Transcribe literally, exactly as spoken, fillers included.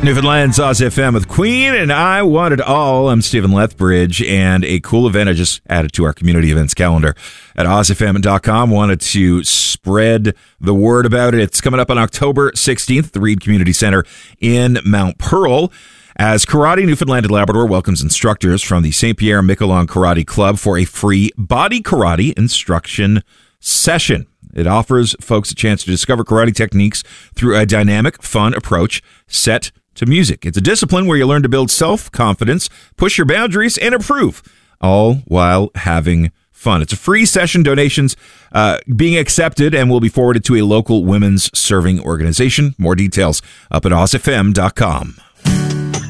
Newfoundland's Oz F M with Queen and I Want It All. I'm Stephen Lethbridge, and a cool event I just added to our community events calendar at oz f m dot com. Wanted to spread the word about it. It's coming up on October sixteenth at the Reed Community Center in Mount Pearl, as Karate Newfoundland and Labrador welcomes instructors from the Saint Pierre Miquelon Karate Club for a free body karate instruction session. It offers folks a chance to discover karate techniques through a dynamic, fun approach set to music. It's a discipline where you learn to build self-confidence, push your boundaries, and improve, all while having fun. It's a free session, donations uh, being accepted, and will be forwarded to a local women's serving organization. More details up at oz f m dot com.